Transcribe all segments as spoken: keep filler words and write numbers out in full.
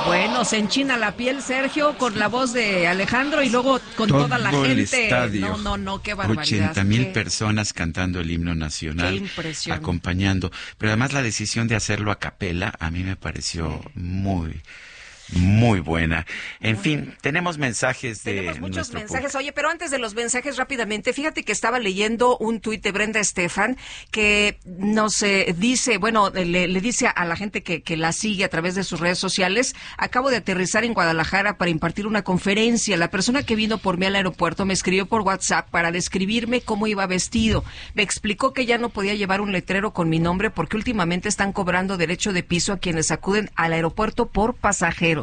Bueno, se enchina la piel, Sergio, con la voz de Alejandro y luego con Todo toda la el gente. estadio, no, no, no, qué barbaridad. ochenta mil qué... personas cantando el himno nacional, Qué impresión. acompañando. Pero además la decisión de hacerlo a capela a mí me pareció sí. muy... Muy buena. En Muy fin, bien. tenemos mensajes de Tenemos muchos nuestro mensajes. público. Oye, pero antes de los mensajes, rápidamente, fíjate que estaba leyendo un tuit de Brenda Estefan que nos eh, dice, bueno, le, le dice a la gente que, que la sigue a través de sus redes sociales: acabo de aterrizar en Guadalajara para impartir una conferencia. La persona que vino por mí al aeropuerto me escribió por WhatsApp para describirme cómo iba vestido. Me explicó que ya no podía llevar un letrero con mi nombre porque últimamente están cobrando derecho de piso a quienes acuden al aeropuerto por pasajeros.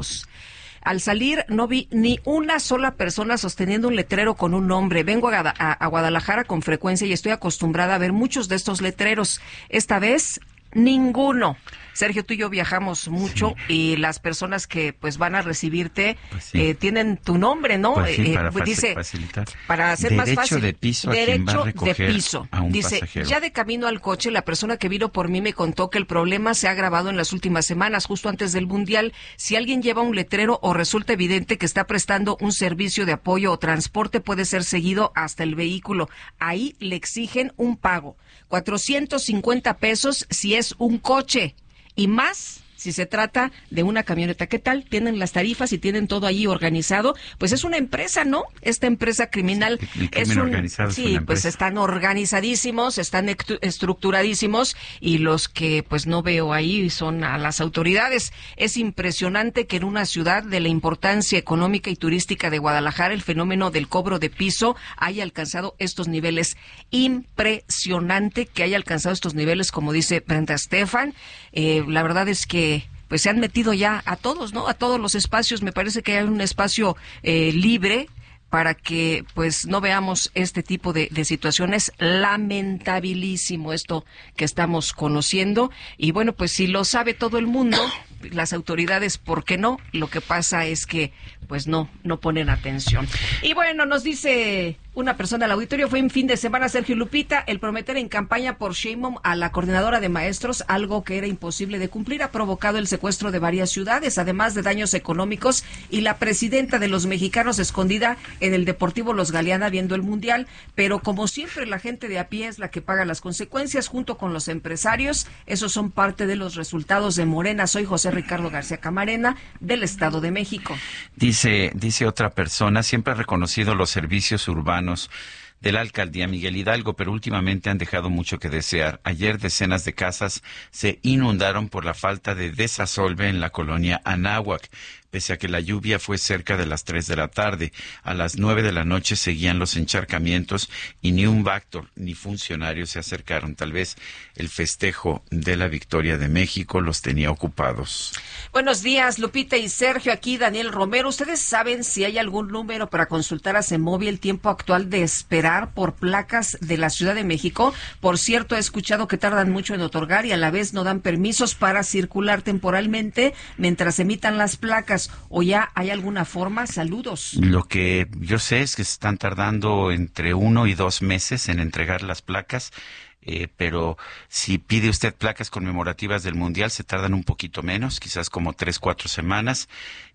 Al salir no vi ni una sola persona sosteniendo un letrero con un nombre. Vengo a, a, a Guadalajara con frecuencia y estoy acostumbrada a ver muchos de estos letreros. Esta vez, ninguno. Sergio, tú y yo viajamos mucho sí. y las personas que pues van a recibirte pues sí. eh, tienen tu nombre, ¿no? Pues sí, para eh, dice, facilitar. Para hacer derecho más fácil. De piso derecho a quien va a recoger de piso. A un dice, pasajero. Ya de camino al coche, la persona que vino por mí me contó que el problema se ha agravado en las últimas semanas, justo antes del Mundial. Si alguien lleva un letrero o resulta evidente que está prestando un servicio de apoyo o transporte, puede ser seguido hasta el vehículo. Ahí le exigen un pago. cuatrocientos cincuenta pesos si es un coche y más si se trata de una camioneta. ¿Qué tal? Tienen las tarifas y tienen todo allí organizado. Pues es una empresa, ¿no? Esta empresa criminal el, el es un organizado sí, es pues están organizadísimos, están estructuradísimos y los que pues no veo ahí son a las autoridades. Es impresionante que en una ciudad de la importancia económica y turística de Guadalajara el fenómeno del cobro de piso haya alcanzado estos niveles. Impresionante que haya alcanzado estos niveles, como dice Brenda Estefan. Eh, la verdad es que pues se han metido ya a todos, ¿no? A todos los espacios. Me parece que hay un espacio eh, libre para que pues no veamos este tipo de, de situaciones. Lamentabilísimo esto que estamos conociendo. Y bueno, pues si lo sabe todo el mundo, las autoridades, ¿por qué no? Lo que pasa es que pues no, no ponen atención. Y bueno, nos dice una persona del auditorio: fue en fin de semana, Sergio Lupita, el prometer en campaña por Sheinbaum a la coordinadora de maestros, algo que era imposible de cumplir, ha provocado el secuestro de varias ciudades, además de daños económicos, y la presidenta de los mexicanos escondida en el Deportivo Los Galeana viendo el Mundial. Pero como siempre, la gente de a pie es la que paga las consecuencias junto con los empresarios. Esos son parte de los resultados de Morena. Soy José Ricardo García Camarena, del Estado de México. Dice, dice otra persona: siempre ha reconocido los servicios urbanos de la alcaldía Miguel Hidalgo, pero últimamente han dejado mucho que desear. Ayer decenas de casas se inundaron por la falta de desasolve en la colonia Anáhuac, pese a que la lluvia fue cerca de las tres de la tarde. A las nueve de la noche seguían los encharcamientos y ni un Vactor ni funcionarios se acercaron. Tal vez el festejo de la victoria de México los tenía ocupados. Buenos días, Lupita y Sergio. Aquí Daniel Romero. ¿Ustedes saben si hay algún número para consultar a CEMOVI el tiempo actual de esperar por placas de la Ciudad de México? Por cierto, he escuchado que tardan mucho en otorgar y a la vez no dan permisos para circular temporalmente mientras emitan las placas. ¿O ya hay alguna forma? Saludos. Lo que yo sé es que se están tardando entre uno y dos meses en entregar las placas. Eh, pero si pide usted placas conmemorativas del Mundial, se tardan un poquito menos, quizás como tres, cuatro semanas,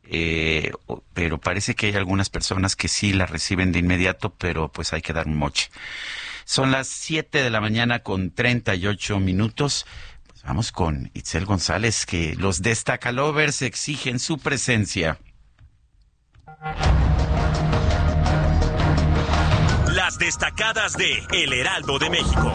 eh, pero parece que hay algunas personas que sí las reciben de inmediato, pero pues hay que dar un moche. Son las siete de la mañana con treinta y ocho minutos. Pues vamos con Itzel González, que los Destacalovers exigen su presencia. Las destacadas de El Heraldo de México.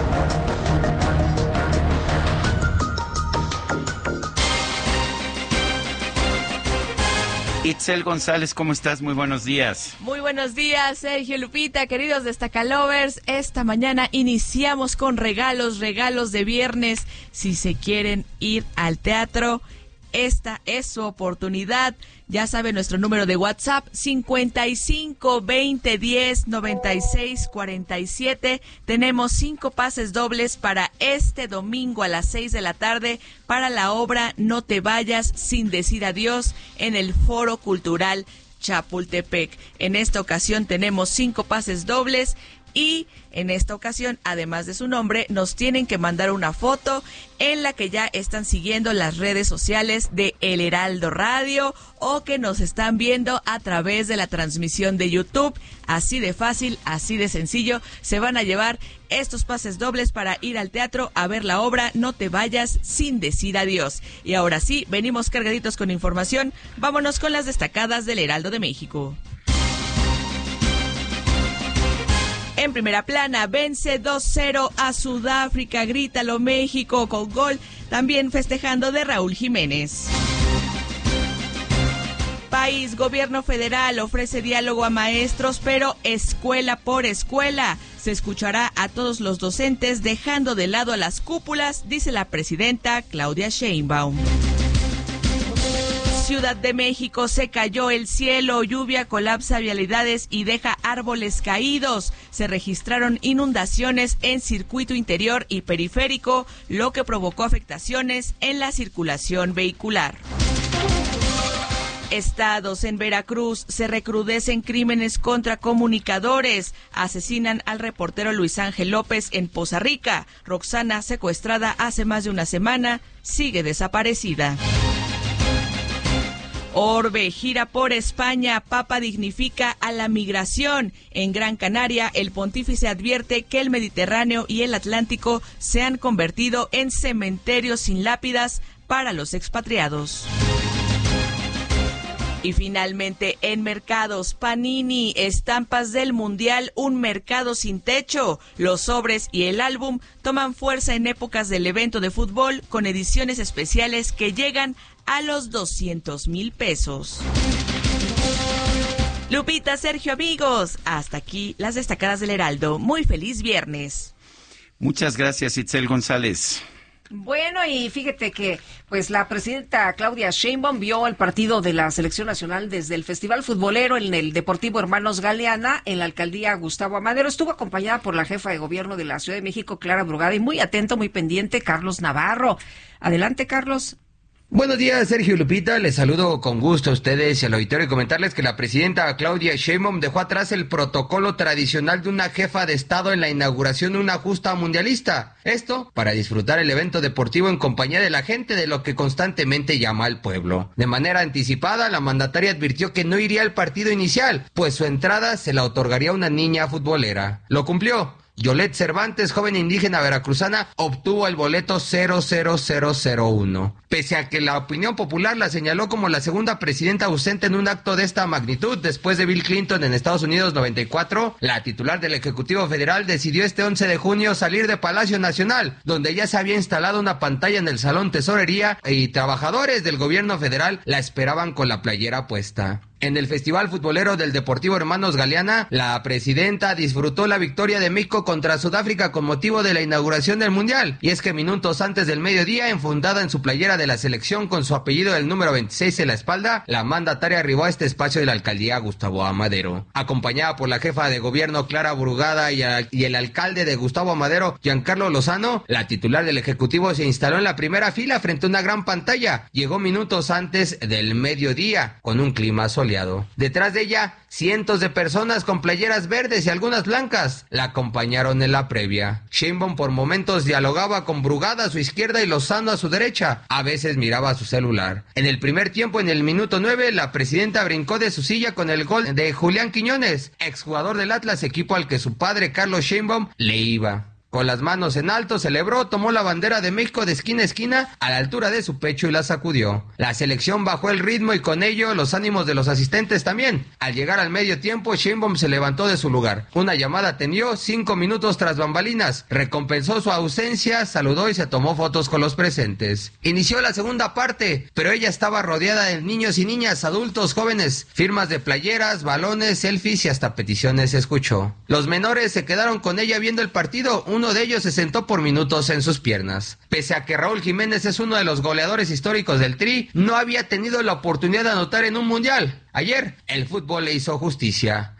Itzel González, ¿cómo estás? Muy buenos días. Muy buenos días, Sergio, Lupita, queridos Destacalovers. Esta mañana iniciamos con regalos, regalos de viernes. Si se quieren ir al teatro, esta es su oportunidad. Ya sabe nuestro número de WhatsApp, cincuenta y cinco, veinte, diez, noventa y seis, cuarenta y siete. Tenemos cinco pases dobles para este domingo a las seis de la tarde para la obra No te vayas sin decir adiós en el Foro Cultural Chapultepec. En esta ocasión tenemos cinco pases dobles y en esta ocasión, además de su nombre, nos tienen que mandar una foto en la que ya están siguiendo las redes sociales de El Heraldo Radio o que nos están viendo a través de la transmisión de YouTube. Así de fácil, así de sencillo, se van a llevar estos pases dobles para ir al teatro a ver la obra No te vayas sin decir adiós. Y ahora sí, venimos cargaditos con información. Vámonos con las destacadas del Heraldo de México. En primera plana, vence dos cero a Sudáfrica, grítalo México, con gol también festejando de Raúl Jiménez. País, gobierno federal ofrece diálogo a maestros, pero escuela por escuela. Se escuchará a todos los docentes dejando de lado a las cúpulas, dice la presidenta Claudia Sheinbaum. Ciudad de México, se cayó el cielo, lluvia colapsa vialidades y deja árboles caídos. Se registraron inundaciones en circuito interior y periférico, lo que provocó afectaciones en la circulación vehicular. Estados, en Veracruz se recrudecen crímenes contra comunicadores. Asesinan al reportero Luis Ángel López en Poza Rica. Roxana, secuestrada hace más de una semana, sigue desaparecida. Orbe, gira por España, Papa dignifica a la migración. En Gran Canaria, el pontífice advierte que el Mediterráneo y el Atlántico se han convertido en cementerios sin lápidas para los expatriados. Y finalmente, en mercados, Panini, estampas del Mundial, un mercado sin techo. Los sobres y el álbum toman fuerza en épocas del evento de fútbol con ediciones especiales que llegan a los doscientos mil pesos. Lupita, Sergio, amigos, hasta aquí las destacadas del Heraldo. Muy feliz viernes. Muchas gracias, Itzel González. Bueno, y fíjate que pues la presidenta Claudia Sheinbaum vio el partido de la Selección Nacional desde el Festival Futbolero en el Deportivo Hermanos Galeana en la alcaldía Gustavo Amadero. Estuvo acompañada por la jefa de gobierno de la Ciudad de México, Clara Brugada, y muy atento, muy pendiente, Carlos Navarro. Adelante, Carlos. Buenos días, Sergio y Lupita. Les saludo con gusto a ustedes y al auditorio y comentarles que la presidenta Claudia Sheinbaum dejó atrás el protocolo tradicional de una jefa de Estado en la inauguración de una justa mundialista. Esto para disfrutar el evento deportivo en compañía de la gente, de lo que constantemente llama al pueblo. De manera anticipada, la mandataria advirtió que no iría al partido inicial, pues su entrada se la otorgaría a una niña futbolera. Lo cumplió. Yolet Cervantes, joven indígena veracruzana, obtuvo el boleto cero cero cero cero uno. Pese a que la opinión popular la señaló como la segunda presidenta ausente en un acto de esta magnitud después de Bill Clinton en Estados Unidos noventa y cuatro, la titular del Ejecutivo Federal decidió este once de junio salir de Palacio Nacional, donde ya se había instalado una pantalla en el Salón Tesorería y trabajadores del gobierno federal la esperaban con la playera puesta. En el Festival Futbolero del Deportivo Hermanos Galeana, la presidenta disfrutó la victoria de México contra Sudáfrica con motivo de la inauguración del Mundial. Y es que minutos antes del mediodía, enfundada en su playera de la selección con su apellido del número veintiséis en la espalda, la mandataria arribó a este espacio de la alcaldía Gustavo Amadero. Acompañada por la jefa de gobierno Clara Brugada y, a, y el alcalde de Gustavo Amadero, Giancarlo Lozano, la titular del Ejecutivo se instaló en la primera fila frente a una gran pantalla. Llegó minutos antes del mediodía, con un clima soleado. Detrás de ella, cientos de personas con playeras verdes y algunas blancas la acompañaron en la previa. Sheinbaum por momentos dialogaba con Brugada a su izquierda y Lozano a su derecha. A veces miraba a su celular. En el primer tiempo, en el minuto nueve, la presidenta brincó de su silla con el gol de Julián Quiñones, exjugador del Atlas, equipo al que su padre Carlos Sheinbaum le iba. Con las manos en alto celebró, tomó la bandera de México de esquina a esquina a la altura de su pecho y la sacudió. La selección bajó el ritmo y con ello los ánimos de los asistentes también. Al llegar al medio tiempo, Sheinbaum se levantó de su lugar. Una llamada atendió cinco minutos tras bambalinas. Recompensó su ausencia, saludó y se tomó fotos con los presentes. Inició la segunda parte, pero ella estaba rodeada de niños y niñas, adultos, jóvenes. Firmas de playeras, balones, selfies y hasta peticiones se escuchó. Los menores se quedaron con ella viendo el partido. Uno de ellos se sentó por minutos en sus piernas. Pese a que Raúl Jiménez es uno de los goleadores históricos del Tri, no había tenido la oportunidad de anotar en un mundial. Ayer, el fútbol le hizo justicia.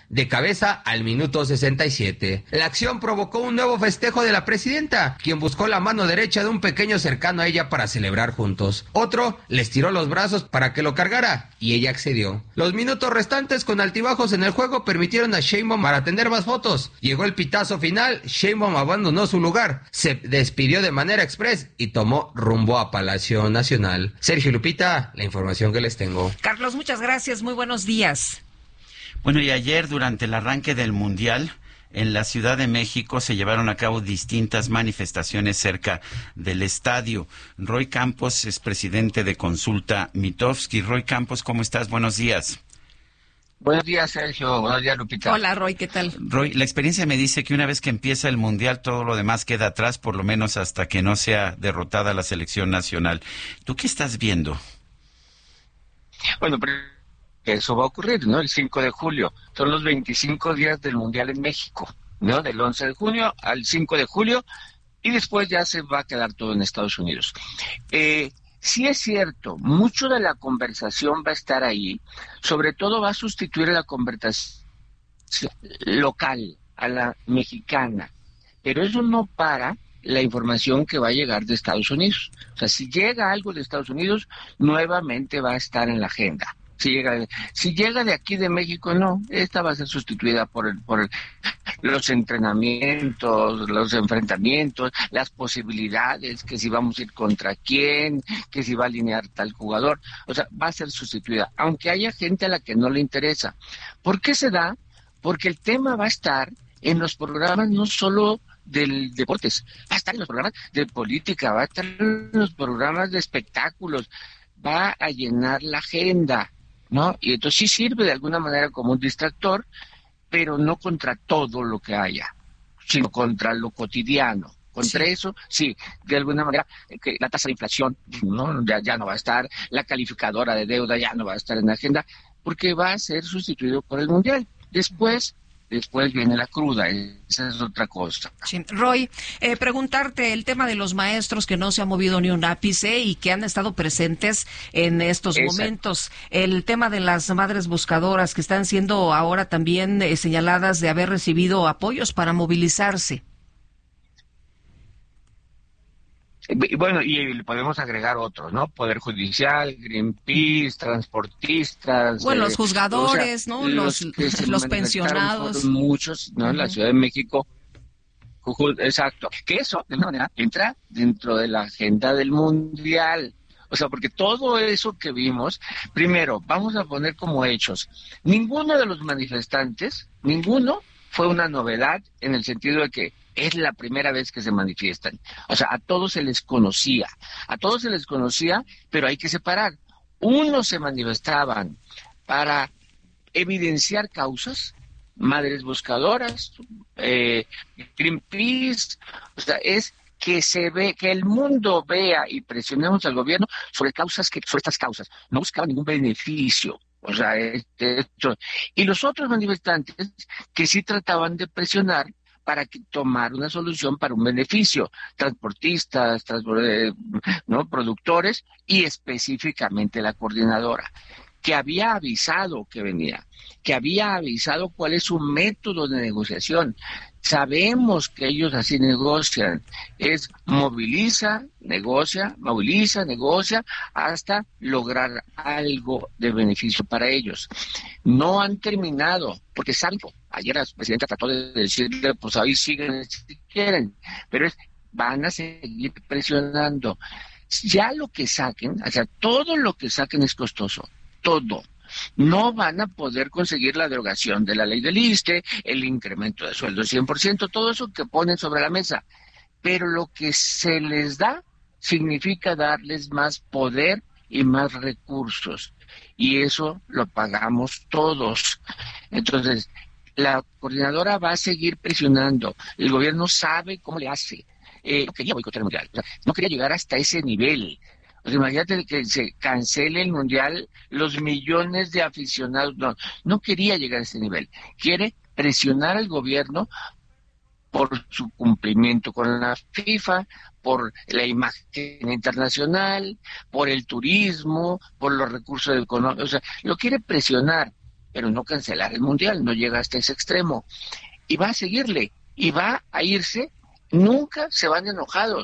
de cabeza al minuto sesenta y siete. La acción provocó un nuevo festejo de la presidenta, quien buscó la mano derecha de un pequeño cercano a ella para celebrar juntos. Otro les tiró los brazos para que lo cargara y ella accedió. Los minutos restantes con altibajos en el juego permitieron a Sheinbaum para tener más fotos. Llegó el pitazo final, Sheinbaum abandonó su lugar, se despidió de manera express y tomó rumbo a Palacio Nacional. Sergio, Lupita, la información que les tengo. Carlos, muchas gracias, muy buenos días. Bueno, y ayer durante el arranque del Mundial, en la Ciudad de México se llevaron a cabo distintas manifestaciones cerca del estadio. Roy Campos es presidente de Consulta Mitofsky. Roy Campos, ¿cómo estás? Buenos días. Buenos días, Sergio. Buenos días, Lupita. Hola, Roy, ¿qué tal? Roy, la experiencia me dice que una vez que empieza el Mundial, todo lo demás queda atrás, por lo menos hasta que no sea derrotada la selección nacional. ¿Tú qué estás viendo? Bueno, pero eso va a ocurrir, ¿no? El cinco de julio. Son los veinticinco días del Mundial en México, ¿no? Del once de junio al cinco de julio, y después ya se va a quedar todo en Estados Unidos. Eh... Sí es cierto, mucho de la conversación va a estar ahí, sobre todo va a sustituir a la conversación local, a la mexicana, pero eso no para la información que va a llegar de Estados Unidos. O sea, si llega algo de Estados Unidos, nuevamente va a estar en la agenda. Si llega, si llega de aquí de México, no, esta va a ser sustituida por el, por el, los entrenamientos, los enfrentamientos, las posibilidades, que si vamos a ir contra quién, que si va a alinear tal jugador, o sea, va a ser sustituida, aunque haya gente a la que no le interesa. ¿Por qué se da? Porque el tema va a estar en los programas no solo del deportes, va a estar en los programas de política, va a estar en los programas de espectáculos, va a llenar la agenda, ¿no? Y entonces sí sirve de alguna manera como un distractor, pero no contra todo lo que haya, sino contra lo cotidiano. Contra sí. Eso, sí, de alguna manera, que la tasa de inflación, ¿no? Ya, ya no va a estar, la calificadora de deuda ya no va a estar en la agenda, porque va a ser sustituido por el Mundial. Después... Después viene la cruda, esa es otra cosa. Sí. Roy, eh, preguntarte el tema de los maestros que no se ha movido ni un ápice y que han estado presentes en estos Exacto. momentos. El tema de las madres buscadoras que están siendo ahora también eh, señaladas de haber recibido apoyos para movilizarse. Bueno, y podemos agregar otros, ¿no? Poder Judicial, Greenpeace, transportistas. Bueno, eh, los juzgadores, o sea, ¿no? Los, los, los pensionados. Muchos, ¿no? Uh-huh. En la Ciudad de México. Exacto. Que eso, de alguna manera, entra dentro de la agenda del Mundial. O sea, porque todo eso que vimos, primero, vamos a poner como hechos. Ninguno de los manifestantes, ninguno fue una novedad en el sentido de que es la primera vez que se manifiestan. O sea, a todos se les conocía, a todos se les conocía, pero hay que separar. Unos se manifestaban para evidenciar causas, madres buscadoras, eh, Greenpeace, o sea, es que se ve, que el mundo vea y presionemos al gobierno sobre causas que, sobre estas causas, no buscaban ningún beneficio. O sea, este, esto. Y los otros manifestantes que sí trataban de presionar para que tomar una solución para un beneficio, transportistas, transport, eh, no productores y específicamente la coordinadora, que había avisado que venía, que había avisado cuál es su método de negociación. Sabemos que ellos así negocian, es moviliza, negocia, moviliza, negocia, hasta lograr algo de beneficio para ellos. No han terminado, porque saben, ayer la presidenta trató de decirle, pues ahí siguen si quieren, pero es, van a seguir presionando. Ya lo que saquen, o sea, todo lo que saquen es costoso, todo. No van a poder conseguir la derogación de la ley del I S S S S T E, el incremento de sueldo cien por ciento, todo eso que ponen sobre la mesa. Pero lo que se les da significa darles más poder y más recursos. Y eso lo pagamos todos. Entonces, la coordinadora va a seguir presionando. El gobierno sabe cómo le hace. Eh, no quería boicotear el Mundial. O sea, no quería llegar hasta ese nivel. Pues imagínate que se cancele el Mundial, los millones de aficionados, no, no quería llegar a ese nivel. Quiere presionar al gobierno por su cumplimiento con la FIFA, por la imagen internacional, por el turismo, por los recursos económicos, o sea, lo quiere presionar, pero no cancelar el Mundial, no llega hasta ese extremo. Y va a seguirle, y va a irse, nunca se van enojados.